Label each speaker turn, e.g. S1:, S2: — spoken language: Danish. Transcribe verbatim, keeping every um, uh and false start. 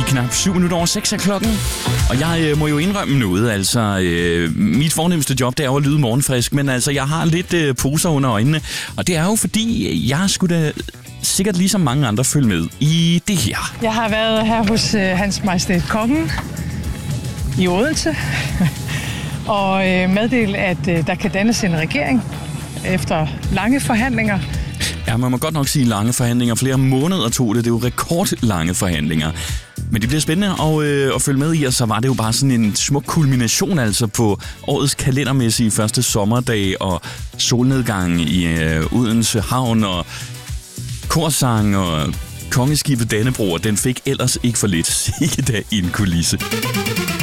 S1: knap syv minutter over seks af klokken. Og jeg øh, må jo indrømme noget, altså øh, mit fornemmeste job, det er jo at lyde morgenfrisk, men altså jeg har lidt øh, poser under øjnene. Og det er jo fordi, jeg skulle da sikkert ligesom mange andre følge med i det her.
S2: Jeg har været her hos øh, Hans Majestæt Kongen i Odense og øh, meddelt, at øh, der kan dannes en regering efter lange forhandlinger.
S1: Ja, man må godt nok sige lange forhandlinger. Flere måneder tog det. Det er jo rekordlange forhandlinger. Men det bliver spændende at, øh, at følge med i, og så var det jo bare sådan en smuk kulmination altså på årets kalendermæssige første sommerdag og solnedgang i øh, Odense Havn og korsang og kongeskibet Dannebrog, og den fik ellers ikke for lidt. Sikke da en kulisse.